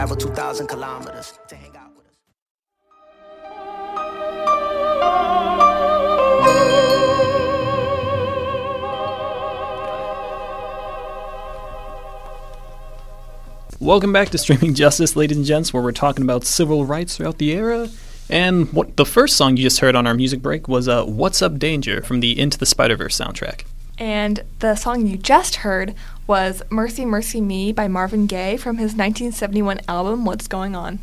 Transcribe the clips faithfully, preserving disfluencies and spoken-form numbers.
Travel two thousand kilometers to hang out with us. Welcome back to Streaming Justice, ladies and gents, where we're talking about civil rights throughout the era. And what the first song you just heard on our music break was uh, What's Up Danger from the Into the Spider-Verse soundtrack. And the song you just heard was Mercy Mercy Me by Marvin Gaye from his nineteen seventy-one album, What's Going On.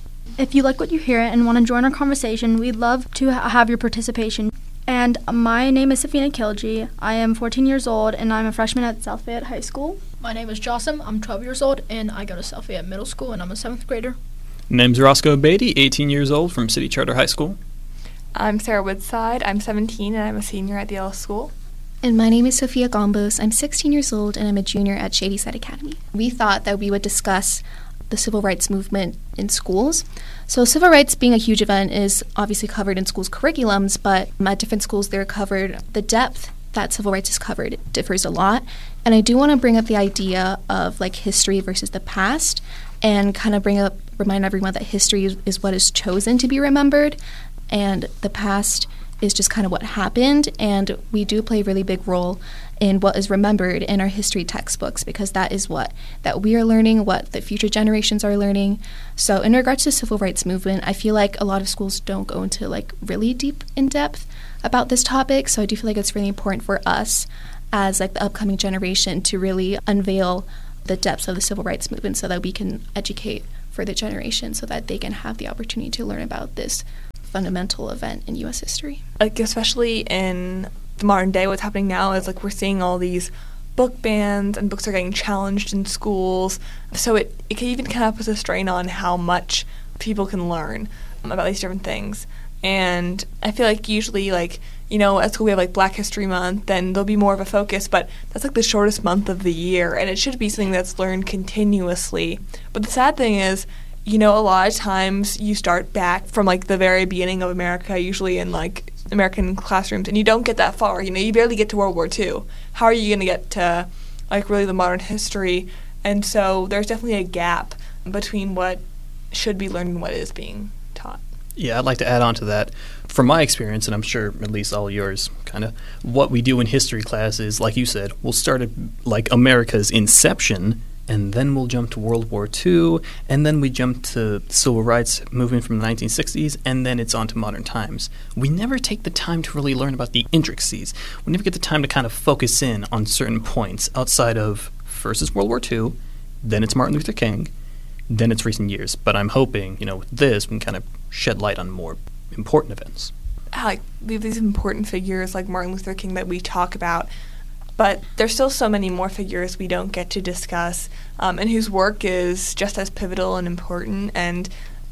If you like what you hear and want to join our conversation, we'd love to ha- have your participation. And my name is Safina Kilji. I am fourteen years old, and I'm a freshman at South Fayette High School. My name is Jossam. I'm twelve years old, and I go to South Fayette Middle School, and I'm a seventh grader. Name's Roscoe Beatty, eighteen years old, from City Charter High School. I'm Sarah Woodside. I'm seventeen, and I'm a senior at the Ellis School. And my name is Sophia Gombos. I'm sixteen years old, and I'm a junior at Shadyside Academy. We thought that we would discuss the civil rights movement in schools. So civil rights being a huge event is obviously covered in schools' curriculums, but at different schools they're covered. The depth that civil rights is covered differs a lot. And I do want to bring up the idea of like history versus the past and kind of bring up, remind everyone that history is, is what is chosen to be remembered, and the past is just kind of what happened, and we do play a really big role in what is remembered in our history textbooks, because that is what that we are learning, what the future generations are learning. So in regards to the civil rights movement, I feel like a lot of schools don't go into like really deep in depth about this topic, so I do feel like it's really important for us as like the upcoming generation to really unveil the depths of the civil rights movement so that we can educate for the generation so that they can have the opportunity to learn about this fundamental event in U S history. Like, especially in the modern day, what's happening now is, like, we're seeing all these book bans and books are getting challenged in schools. So it, it can even kind of put a strain on how much people can learn um, about these different things. And I feel like usually, like, you know, at school we have, like, Black History Month, then there'll be more of a focus, but that's, like, the shortest month of the year, and it should be something that's learned continuously. But the sad thing is, you know, a lot of times you start back from, like, the very beginning of America, usually in, like, American classrooms, and you don't get that far. You know, you barely get to World War Two. How are you going to get to, like, really the modern history? And so there's definitely a gap between what should be learned and what is being taught. Yeah, I'd like to add on to that. From my experience, and I'm sure at least all yours, kind of, what we do in history class is, like you said, we'll start at, like, America's inception, and then we'll jump to World War Two, and then we jump to civil rights movement from the nineteen sixties, and then it's on to modern times. We never take the time to really learn about the intricacies. We never get the time to kind of focus in on certain points outside of first is World War Two, then it's Martin Luther King, then it's recent years. But I'm hoping, you know, with this, we can kind of shed light on more important events. Like, we have these important figures like Martin Luther King that we talk about, but there's still so many more figures we don't get to discuss, um, and whose work is just as pivotal and important. And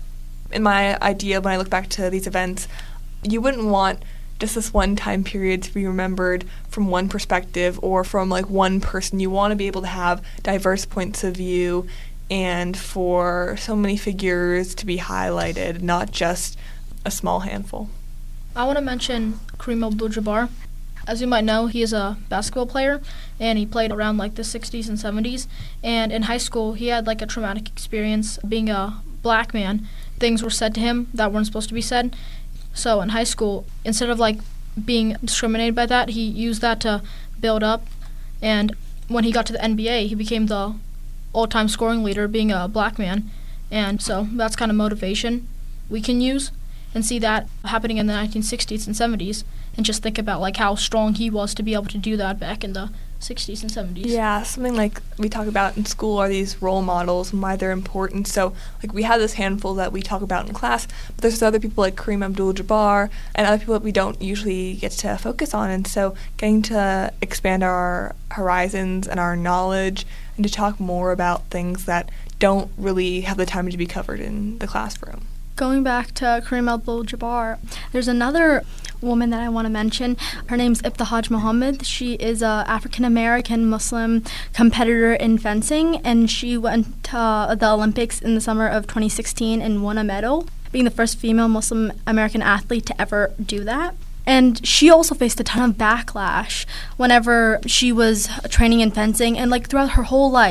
in my idea, when I look back to these events, you wouldn't want just this one time period to be remembered from one perspective or from, like, one person. You want to be able to have diverse points of view and for so many figures to be highlighted, not just a small handful. I want to mention Kareem Abdul-Jabbar. As you might know, he is a basketball player, and he played around, like, the sixties and seventies. And in high school, he had, like, a traumatic experience being a black man. Things were said to him that weren't supposed to be said. So in high school, instead of, like, being discriminated by that, he used that to build up. And when he got to the N B A, he became the all-time scoring leader, being a black man. And so that's kind of motivation we can use and see that happening in the nineteen sixties and seventies, and just think about, like, how strong he was to be able to do that back in the sixties and seventies. Yeah, something like we talk about in school are these role models and why they're important. So, like, we have this handful that we talk about in class, but there's other people like Kareem Abdul-Jabbar and other people that we don't usually get to focus on. And so getting to expand our horizons and our knowledge and to talk more about things that don't really have the time to be covered in the classroom. Going back to Kareem Abdul-Jabbar, there's another woman that I want to mention. Her name's Ibtihaj Muhammad. She is a African-American Muslim competitor in fencing, and she went to uh, the Olympics in the summer of twenty sixteen and won a medal, being the first female Muslim American athlete to ever do that. And she also faced a ton of backlash whenever she was training in fencing, and, like, throughout her whole life.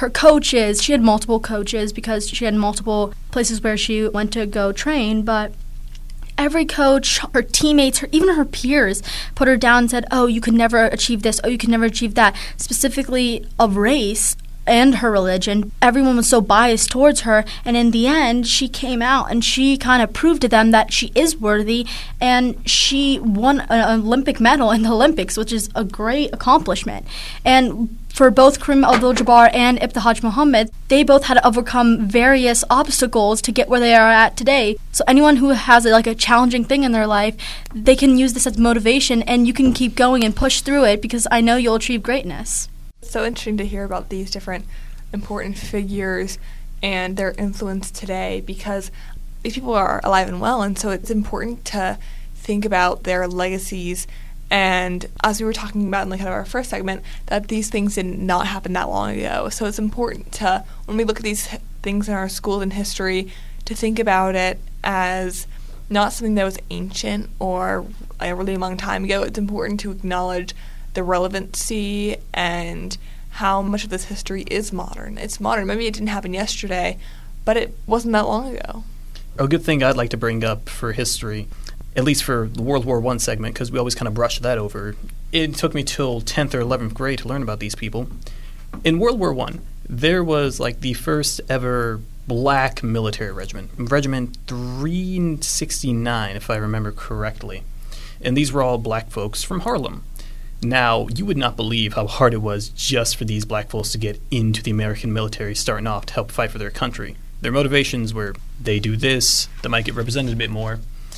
her coaches. She had multiple coaches because she had multiple places where she went to go train, but every coach, her teammates, her, even her peers put her down and said, oh, you could never achieve this, oh, you could never achieve that, specifically of race and her religion. Everyone was so biased towards her, and in the end, she came out and she kind of proved to them that she is worthy, and she won an Olympic medal in the Olympics, which is a great accomplishment. And for both Kareem Abdul-Jabbar and Ibtihaj Muhammad, they both had to overcome various obstacles to get where they are at today. So anyone who has like a challenging thing in their life, they can use this as motivation, and you can keep going and push through it, because I know you'll achieve greatness. It's so interesting to hear about these different important figures and their influence today, because these people are alive and well, and so it's important to think about their legacies. And as we were talking about in like kind of our first segment, that these things did not happen that long ago. So it's important to, when we look at these things in our schools and history, to think about it as not something that was ancient or a really long time ago. It's important to acknowledge the relevancy and how much of this history is modern. It's modern. Maybe it didn't happen yesterday, but it wasn't that long ago. A good thing I'd like to bring up for history, at least for the World War One segment, because we always kind of brush that over. It took me till tenth or eleventh grade to learn about these people. In World War One, there was like the first ever black military regiment, Regiment three sixty-nine, if I remember correctly. And these were all black folks from Harlem. Now, you would not believe how hard it was just for these black folks to get into the American military starting off to help fight for their country. Their motivations were, they do this, they might get represented a bit more.